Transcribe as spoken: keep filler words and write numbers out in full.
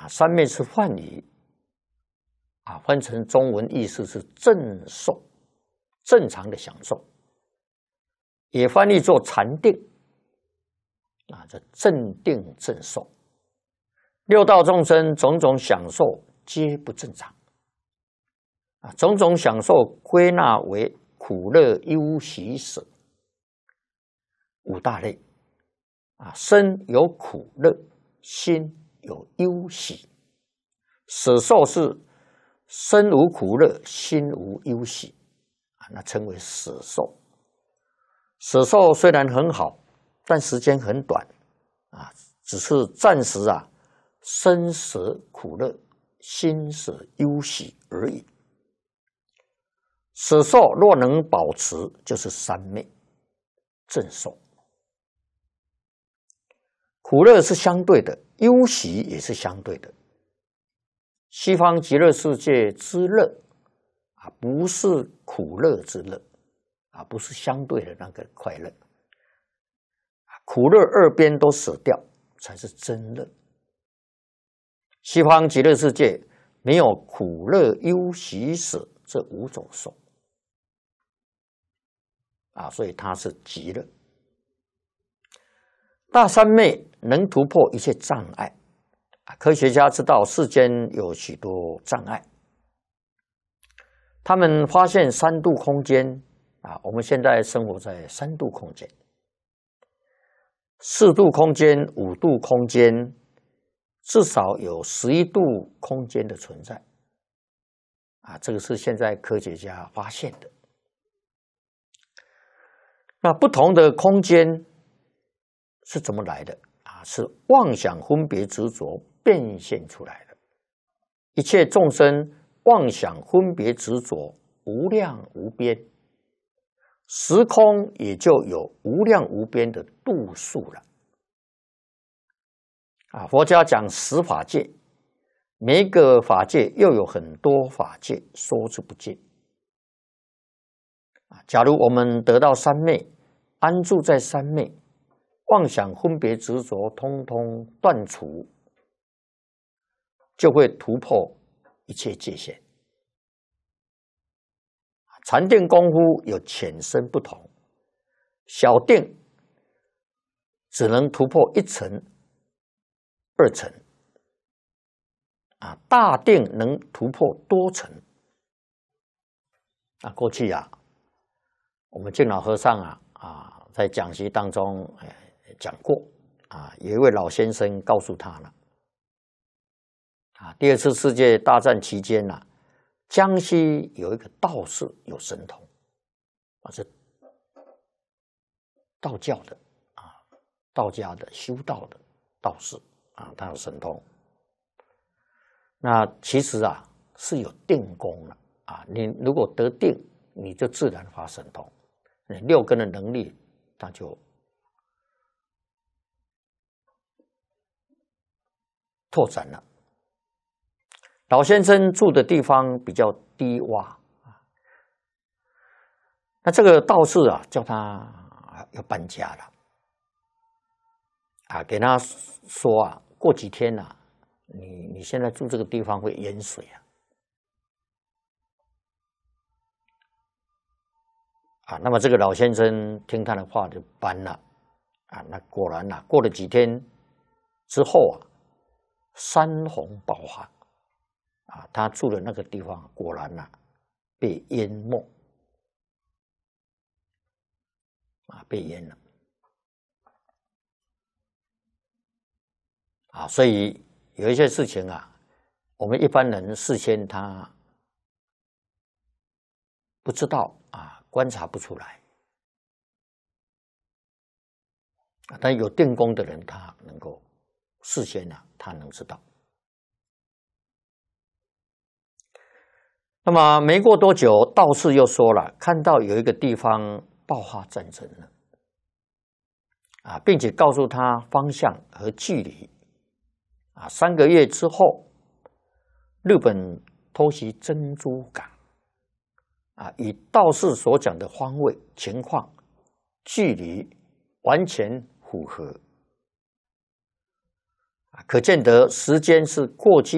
三昧是梵语啊，翻成中文意思是正受，正常的享受，也翻译作禅定啊，这正定正受。六道众生种种享受皆不正常啊，种种享受归纳为苦乐忧喜舍五大类啊，身有苦乐，心有忧喜，舍受是身无苦乐，心无忧喜啊，那称为舍受。舍受虽然很好，但时间很短啊，只是暂时啊，身舍苦乐，心舍忧喜而已。舍受若能保持，就是三昧正受。苦乐是相对的，忧喜也是相对的。西方极乐世界之乐啊，不是苦乐之乐啊，不是相对的那个快乐。苦乐二边都舍掉，才是真乐。西方极乐世界没有苦乐忧喜舍这五种受啊，所以它是极乐。大三昧能突破一切障碍啊！科学家知道世间有许多障碍，他们发现三度空间啊，我们现在生活在三度空间、四度空间、五度空间，至少有十一度空间的存在啊！这个是现在科学家发现的。那不同的空间是怎么来的啊？是妄想分别执着变现出来的。一切众生妄想分别执着无量无边，时空也就有无量无边的度数了。啊，佛家讲十法界，每一个法界又有很多法界，说之不尽。啊，假如我们得到三昧，安住在三昧，妄想分别执着通通断除，就会突破一切界限。禅定功夫有浅深不同，小定只能突破一层、二层，啊，大定能突破多层。啊，过去啊，我们净老和尚啊啊，在讲习当中，哎。讲过啊，有一位老先生告诉他了啊，第二次世界大战期间呢、啊，江西有一个道士有神通啊，是道教的啊，道家的修道的道士啊，他有神通。那其实啊是有定功了啊，你如果得定，你就自然发神通，你六根的能力他就拓展了。老先生住的地方比较低洼啊，那这个道士啊，叫他要搬家了啊，给他说啊，过几天啊，你你现在住这个地方会淹水啊，啊，那么这个老先生听他的话就搬了啊，那果然啊，过了几天之后啊。山洪爆发啊，他住的那个地方果然啊被淹没啊，被淹了啊，所以有一些事情啊，我们一般人事先他不知道啊，观察不出来，但有定功的人他能够事先啊，他能知道。那么没过多久，道士又说了，看到有一个地方爆发战争了，啊，并且告诉他方向和距离。啊，三个月之后，日本偷袭珍珠港，啊，与道士所讲的方位、情况、距离完全符合。 可见得时间是过去